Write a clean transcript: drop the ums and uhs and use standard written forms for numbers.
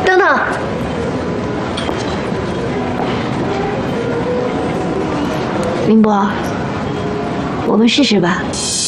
等等，林博，我们试试吧。